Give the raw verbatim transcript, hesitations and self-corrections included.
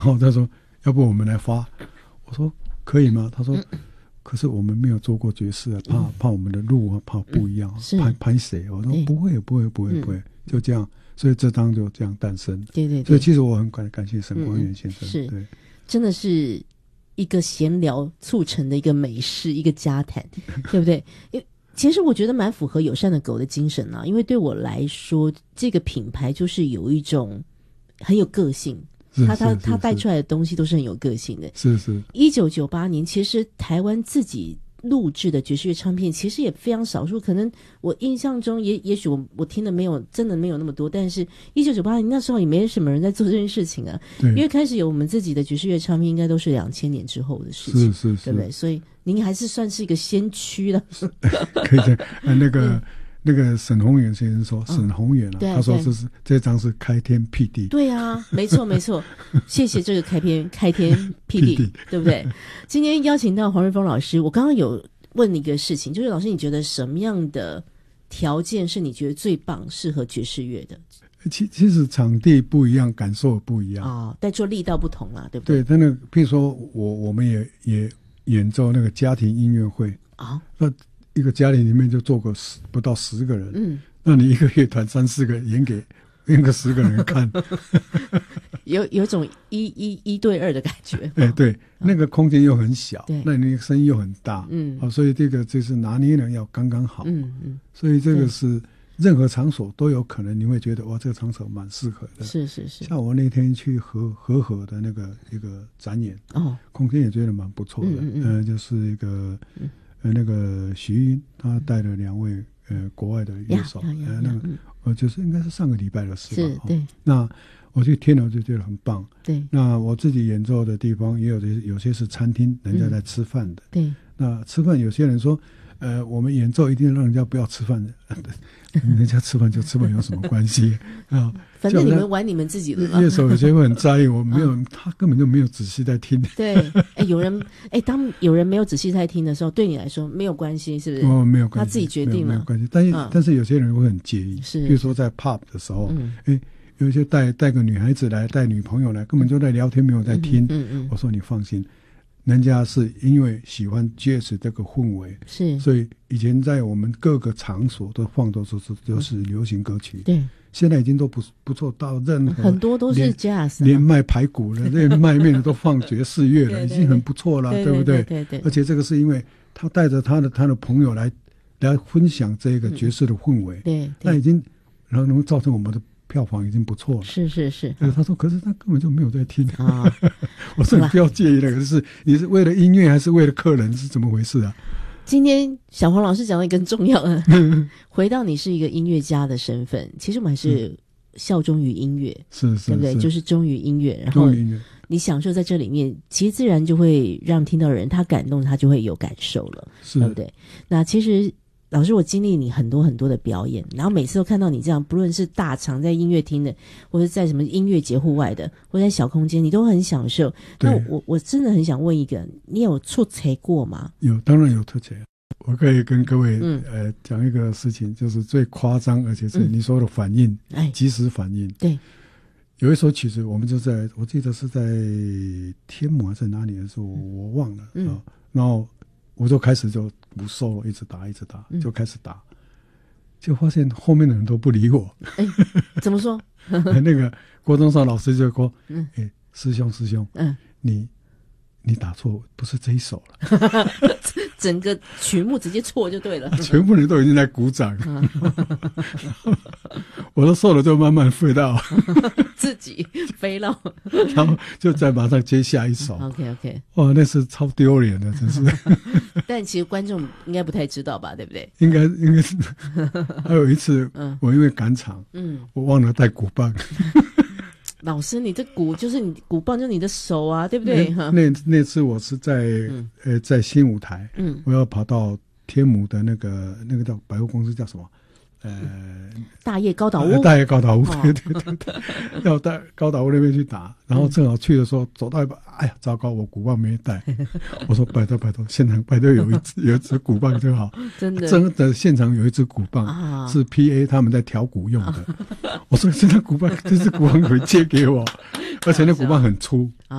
然后他说要不我们来发，我说可以吗？他说、嗯、可是我们没有做过爵士啊，怕、嗯、怕我们的路啊怕不一样， 嗯、 拍拍谁？我说不会不会不会不会、嗯，就这样，所以这张就这样诞生。 对对对， 所以其实我很感感谢沈光远先生、嗯， 是， 对， 真的是一个闲聊促成的一个美事，一个家谈，对不对？因为其实我觉得蛮符合友善的狗的精神啊，因为对我来说，这个品牌就是有一种很有个性。他他他带出来的东西都是很有个性的。 是是。 一九九八年，其实台湾自己录制的爵士乐唱片，其实也非常少数。可能我印象中也，也也许我我听的没有，真的没有那么多。但是，一九九八年那时候也没什么人在做这件事情啊。 对。 因为开始有我们自己的爵士乐唱片，应该都是两千年之后的事情， 是是是， 对不对？所以您还是算是一个先驱了。 可以的。呃，那个。嗯那个沈宏远先生说，沈宏远啊、嗯，他说这是这张是开天辟地。 对啊，没错没错，谢谢这个开篇开天辟地，对不对？今天邀请到黄瑞丰老师，我刚刚有问你一个事情，就是老师，你觉得什么样的条件是你觉得最棒、适合爵士乐的？ 其其实场地不一样，感受不一样哦，但就力道不同啦，对不对？ 对，但那譬如说我我们也也演奏那个家庭音乐会啊， 那。一个家庭里面就坐个十不到十个人， 嗯， 那你一个乐团三四个演给演个十个人看， 有有种一一一对二的感觉。 哎、欸，对，那个空间又很小， 对， 那你声音又很大， 嗯， 好、哦，所以这个就是拿捏的要刚刚好， 嗯嗯， 所以这个是任何场所都有可能，你会觉得哇，这个场所蛮适合的。 是是是。 像我那天去和和和的那个一个展演， 哦， 空间也觉得蛮不错的， 嗯嗯呃，就是一个。 嗯呃，那个徐英他带了两位呃国外的乐手，呃，那个呃就是应该是上个礼拜的事吧。 是，对。 那我去听了就觉得很棒。 对。 那我自己演奏的地方也有的，有些是餐厅，人家在吃饭的。 嗯、对。 那吃饭有些人说，呃，我们演奏一定让人家不要吃饭的，人家吃饭就吃饭有什么关系啊？ 反正你们玩你们自己的嘛。 乐手有些会很在意，我没有、嗯，他根本就没有仔细在听。 对，哎，有人哎，当有人没有仔细在听的时候，对你来说没有关系，是不是？ 哦，没有关系， 他自己决定了， 没有关系。但是、嗯、但是有些人会很介意， 是， 比如说在 pub 的时候， 嗯， 哎，有一些带带个女孩子来，带女朋友来，根本就在聊天，没有在听。 嗯 嗯, 嗯， 我说你放心。人家是因为喜欢 jazz 这个氛围， 是， 所以以前在我们各个场所都放都是都是流行歌曲， 对， 现在已经都不不做到任何， 很多都是 jazz， 连卖排骨了，连卖面的都放爵士乐了，已经很不错了， 对不对？ 对对对。 而且这个是因为他带着他的他的朋友来来分享这个爵士的氛围， 对， 那已经然后能造成我们的票房已经不错了， 是是是。 呃，他说，可是他根本就没有在听啊。 我说你不要介意那个，是你是为了音乐还是为了客人，是怎么回事啊？ 今天小黄老师讲了一个很重要的，回到你是一个音乐家的身份，其实我们还是效忠于音乐， 是是， 对不对？就是忠于音乐，然后后你享受在这里面，其实自然就会让听到的人他感动，他就会有感受了，对不对？那其实。老师，我经历你很多很多的表演，然后每次都看到你这样，不论是大场在音乐厅的，或者在什么音乐节户外的，或者在小空间，你都很享受。那我我真的很想问一个，你有出彩过吗？ 有，当然有出彩。我可以跟各位、 嗯、 呃讲一个事情，就是最夸张，而且是你说的反应， 哎、 即时反应。 对， 有一首曲子，我们就在我记得是在天母还是哪里的时候，我忘了、 嗯、 啊。然后我就开始就。不收了，一直打，一直打， 嗯、 就开始打，就发现后面的人都不理我。 哎，怎么说？ 那个郭宗绍老师就说：“ 嗯， 哎，师兄，师兄， 嗯， 你你打错，不是这一首了。” 整个曲目直接错就对了， 全部人都已经在鼓掌，我的受了就慢慢飞到自己飞了， 然后就再马上接下一首。 OK OK， 哇，那是超丢脸的，真是。 但其实观众应该不太知道吧，对不对？ 应该应该是。还有一次， 嗯、 我因为赶场， 嗯， 我忘了带鼓棒。 老师，你这鼓就是你鼓棒，就是你的手啊，对不对？ 那那, 那次我是在、 嗯、 呃在新舞台， 嗯， 我要跑到天母的那个那个叫百货公司叫什么？ 呃大叶高岛屋， 呃、大叶高岛屋， 哦、 对对对对，要到高岛屋那边去打，然后正好去的时候、嗯、走到一半，哎呀，糟糕，我鼓棒没带。我说拜托拜托，现场拜托有一支有一支鼓棒就好， 真的真的现场有一支鼓棒、啊、是 P A 他们在调鼓用的。啊、我说现在鼓棒这支鼓棒可以借给我，而且那鼓棒很粗。